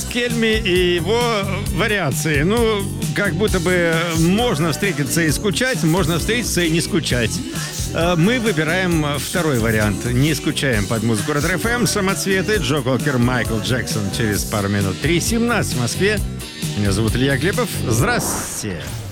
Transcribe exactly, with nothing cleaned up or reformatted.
Кельми и его вариации. Ну, как будто бы можно встретиться и скучать, можно встретиться и не скучать. Мы выбираем второй вариант. Не скучаем под музыку Ретро эф эм. Самоцветы, Джо Кокер, Майкл Джексон через пару минут. три семнадцать в Москве. Меня зовут Илья Глебов. Здравствуйте.